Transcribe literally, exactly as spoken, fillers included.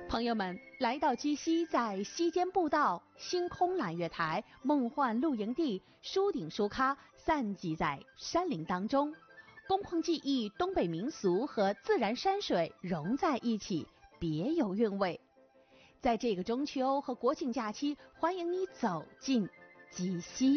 朋友们，来到鸡西，在西间步道、星空揽月台、梦幻露营地、书顶书咖散挤在山林当中，工矿技艺、东北民俗和自然山水融在一起，别有韵味。在这个中秋和国庆假期，欢迎你走进鸡西。